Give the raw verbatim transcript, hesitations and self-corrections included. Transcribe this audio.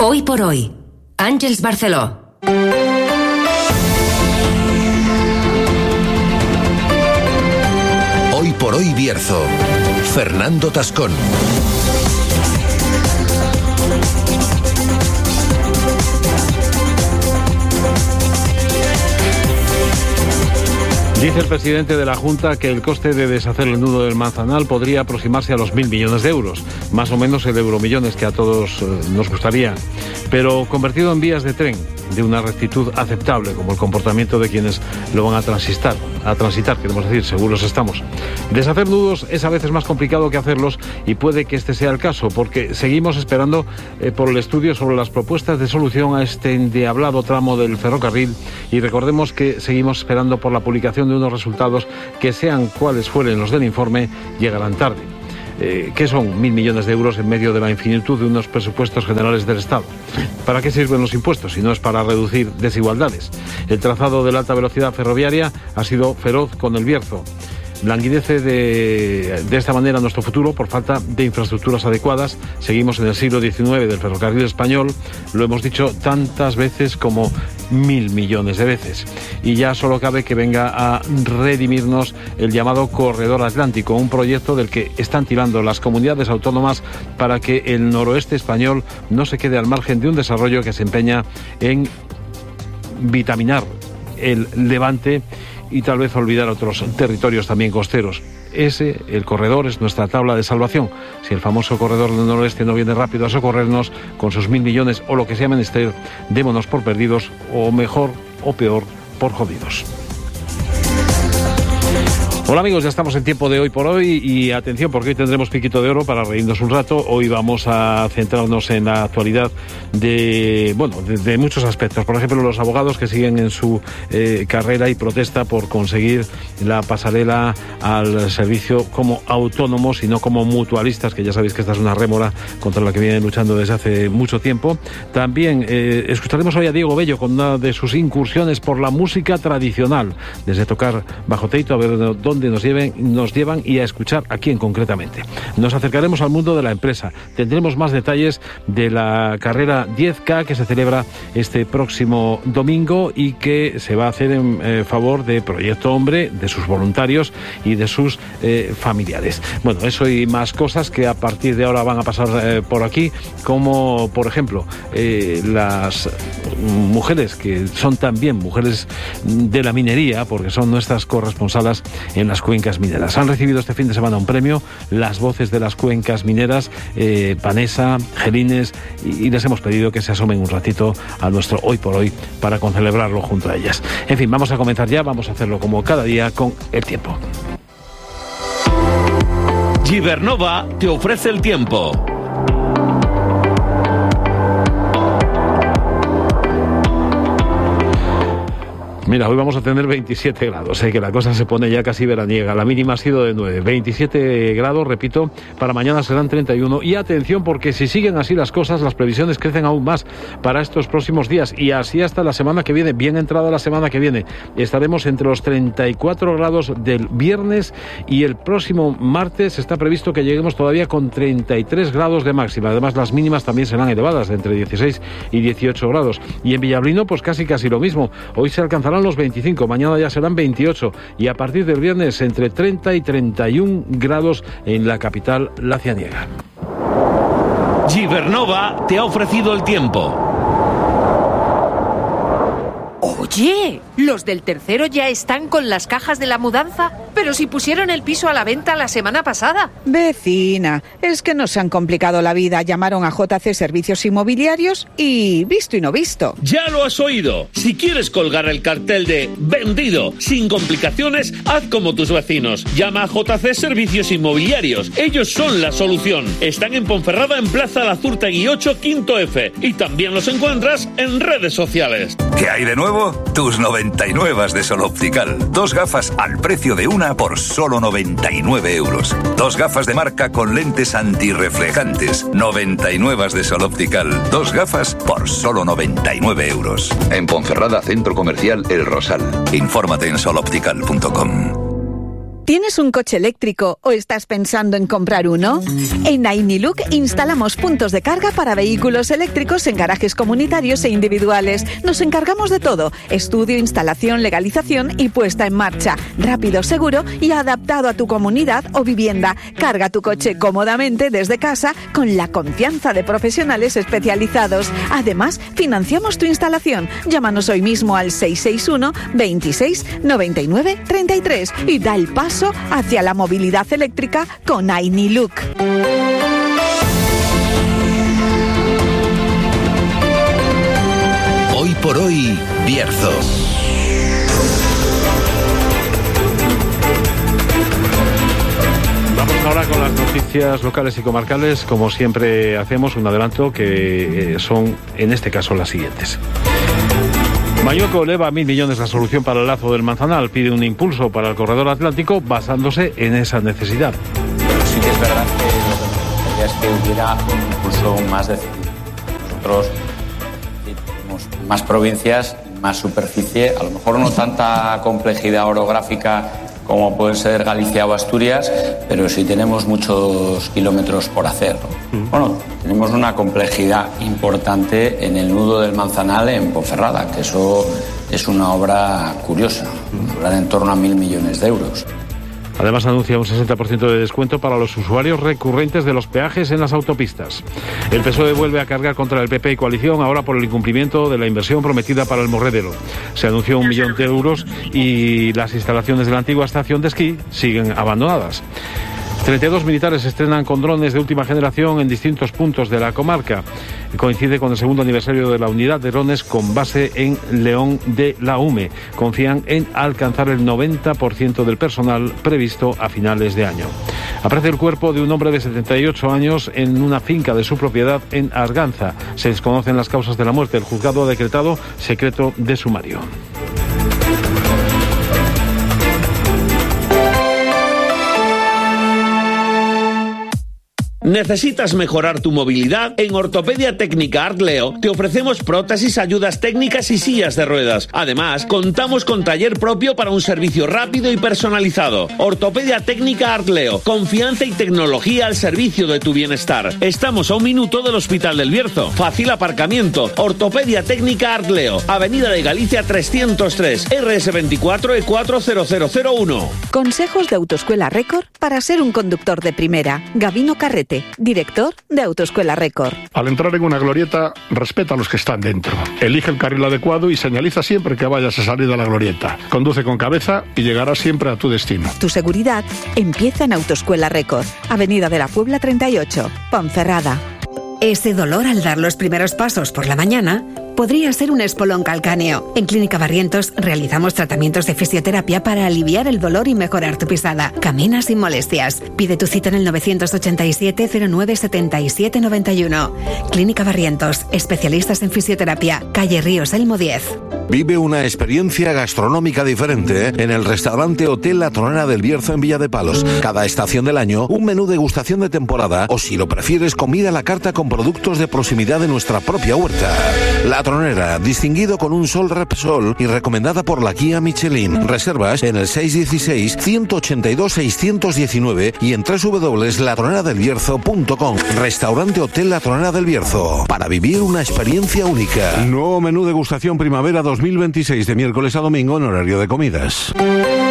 Hoy por hoy, Àngels Barceló. Hoy por hoy Bierzo, Fernando Tascón. Dice el presidente de la Junta que el coste de deshacer el nudo del Manzanal podría aproximarse a los mil millones de euros, más o menos el euromillones que a todos eh, nos gustaría, pero convertido en vías de tren de una rectitud aceptable, como el comportamiento de quienes lo van a transitar, a transitar, queremos decir, seguros estamos. Deshacer nudos es a veces más complicado que hacerlos y puede que este sea el caso, porque seguimos esperando eh, por el estudio sobre las propuestas de solución a este endiablado tramo del ferrocarril, y recordemos que seguimos esperando por la publicación de unos resultados que, sean cuales fueren los del informe, llegarán tarde. Eh, ¿Qué son mil millones de euros en medio de la infinitud de unos presupuestos generales del Estado? ¿Para qué sirven los impuestos si no es para reducir desigualdades? El trazado de la alta velocidad ferroviaria ha sido feroz con el Bierzo. Languidece de, de esta manera nuestro futuro por falta de infraestructuras adecuadas. Seguimos en el siglo diecinueve del ferrocarril español, lo hemos dicho tantas veces como mil millones de veces. Y ya solo cabe que venga a redimirnos el llamado Corredor Atlántico, un proyecto del que están tirando las comunidades autónomas para que el noroeste español no se quede al margen de un desarrollo que se empeña en vitaminar el Levante y tal vez olvidar otros territorios también costeros. Ese, el corredor, es nuestra tabla de salvación. Si el famoso corredor del noroeste no viene rápido a socorrernos con sus mil millones o lo que sea menester, démonos por perdidos, o mejor o peor, por jodidos. Hola amigos, ya estamos en tiempo de Hoy por Hoy y atención, porque hoy tendremos piquito de oro para reírnos un rato. Hoy vamos a centrarnos en la actualidad de, bueno, de, de muchos aspectos. Por ejemplo, los abogados que siguen en su eh, carrera y protesta por conseguir la pasarela al servicio como autónomos y no como mutualistas, que ya sabéis que esta es una rémora contra la que vienen luchando desde hace mucho tiempo. También eh, escucharemos hoy a Diego Bello con una de sus incursiones por la música tradicional, desde tocar bajo teito a ver dónde nos lleven, nos llevan y a escuchar a quién concretamente. Nos acercaremos al mundo de la empresa. Tendremos más detalles de la carrera diez K que se celebra este próximo domingo y que se va a hacer en eh, favor de Proyecto Hombre, de sus voluntarios y de sus eh, familiares. Bueno, eso y más cosas que a partir de ahora van a pasar eh, por aquí, como por ejemplo eh, las mujeres que son también mujeres de la minería, porque son nuestras corresponsalas en las cuencas mineras. Han recibido este fin de semana un premio, las voces de las cuencas mineras, eh, Vanessa, Gelines, y, y les hemos pedido que se asomen un ratito a nuestro Hoy por Hoy para concelebrarlo junto a ellas. En fin, vamos a comenzar ya, vamos a hacerlo como cada día con el tiempo. Gibernova te ofrece el tiempo. Mira, hoy vamos a tener veintisiete grados, ¿eh? Que la cosa se pone ya casi veraniega. La mínima ha sido de nueve. veintisiete grados, repito, para mañana serán treinta y uno. Y atención, porque si siguen así las cosas, las previsiones crecen aún más para estos próximos días. Y así hasta la semana que viene, bien entrada la semana que viene. Estaremos entre los treinta y cuatro grados del viernes y el próximo martes está previsto que lleguemos todavía con treinta y tres grados de máxima. Además, las mínimas también serán elevadas, de entre dieciséis y dieciocho grados. Y en Villablino, pues casi casi lo mismo. Hoy se alcanzarán los veinticinco, mañana ya serán veintiocho y a partir del viernes entre treinta y treinta y un grados en la capital lacianiega. Gibernova te ha ofrecido el tiempo. Oye, los del tercero ya están con las cajas de la mudanza, pero si pusieron el piso a la venta la semana pasada. Vecina, es que nos han complicado la vida. Llamaron a J C Servicios Inmobiliarios y visto y no visto. Ya lo has oído. Si quieres colgar el cartel de vendido sin complicaciones, haz como tus vecinos. Llama a J C Servicios Inmobiliarios. Ellos son la solución. Están en Ponferrada, en Plaza Lazurtegui ocho, quinto F. Y también los encuentras en redes sociales. ¿Qué hay de nuevo? Tus noventa y nueve de Sol Optical. Dos gafas al precio de una por solo noventa y nueve euros. Dos gafas de marca con lentes antirreflejantes. noventa y nueve de Sol Optical. Dos gafas por solo noventa y nueve euros. En Ponferrada, Centro Comercial El Rosal. Infórmate en sol optical punto com. ¿Tienes un coche eléctrico o estás pensando en comprar uno? En Ainiluk instalamos puntos de carga para vehículos eléctricos en garajes comunitarios e individuales. Nos encargamos de todo: estudio, instalación, legalización y puesta en marcha. Rápido, seguro y adaptado a tu comunidad o vivienda. Carga tu coche cómodamente desde casa con la confianza de profesionales especializados. Además, financiamos tu instalación. Llámanos hoy mismo al seis seis uno, veintiséis, noventa y nueve, treinta y tres y da el paso hacia la movilidad eléctrica con Ainiluk. Hoy por hoy, Bierzo. Vamos ahora con las noticias locales y comarcales. Como siempre hacemos un adelanto que son, en este caso, las siguientes. Mañueco eleva a mil millones la solución para el Lazo del Manzanal. Pide un impulso para el corredor atlántico basándose en esa necesidad. Pero sí que es verdad que lo que nos gustaría es que hubiera un impulso más decidido. Nosotros tenemos más provincias, más superficie, a lo mejor no tanta complejidad orográfica como pueden ser Galicia o Asturias, pero sí tenemos muchos kilómetros por hacer, ¿no? Mm. Bueno, tenemos una complejidad importante en el nudo del Manzanal en Ponferrada, que eso es una obra curiosa, mm. en torno a mil millones de euros. Además, anuncia un sesenta por ciento de descuento para los usuarios recurrentes de los peajes en las autopistas. El P S O E vuelve a cargar contra el P P y coalición, ahora por el incumplimiento de la inversión prometida para el Morredero. Se anunció un millón de euros y las instalaciones de la antigua estación de esquí siguen abandonadas. treinta y dos militares estrenan con drones de última generación en distintos puntos de la comarca. Coincide con el segundo aniversario de la unidad de drones con base en León de la UME. Confían en alcanzar el noventa por ciento del personal previsto a finales de año. Aparece el cuerpo de un hombre de setenta y ocho años en una finca de su propiedad en Arganza. Se desconocen las causas de la muerte. El juzgado ha decretado secreto de sumario. ¿Necesitas mejorar tu movilidad? En Ortopedia Técnica Artleo te ofrecemos prótesis, ayudas técnicas y sillas de ruedas. Además, contamos con taller propio para un servicio rápido y personalizado. Ortopedia Técnica Artleo, confianza y tecnología al servicio de tu bienestar. Estamos a un minuto del Hospital del Bierzo. Fácil aparcamiento. Ortopedia Técnica Artleo, Avenida de Galicia trescientos tres, R S veinticuatro E cuatro cero cero cero uno. Consejos de Autoescuela Record para ser un conductor de primera. Gabino Carrete, director de Autoescuela Record. Al entrar en una glorieta, respeta a los que están dentro. Elige el carril adecuado y señaliza siempre que vayas a salir de la glorieta. Conduce con cabeza y llegarás siempre a tu destino. Tu seguridad empieza en Autoescuela Record, Avenida de la Puebla treinta y ocho, Ponferrada. Ese dolor al dar los primeros pasos por la mañana podría ser un espolón calcáneo. En Clínica Barrientos realizamos tratamientos de fisioterapia para aliviar el dolor y mejorar tu pisada. Camina sin molestias. Pide tu cita en el novecientos ochenta y siete, cero nueve, setenta y siete, noventa y uno. Clínica Barrientos, especialistas en fisioterapia, calle Ríos Elmo diez. Vive una experiencia gastronómica diferente ¿eh? en el restaurante Hotel La Tronera del Bierzo en Villadepalos. Cada estación del año, un menú degustación de temporada o, si lo prefieres, comida a la carta con productos de proximidad de nuestra propia huerta. La Tronera, distinguido con un Sol Repsol y recomendada por la guía Michelin. Reservas en el seis uno seis, uno ocho dos, seis uno nueve y en doble u doble u doble u punto la tronera del bierzo punto com. Restaurante Hotel La Tronera del Bierzo. Para vivir una experiencia única. Nuevo menú degustación primavera dos mil veintiséis de miércoles a domingo en horario de comidas.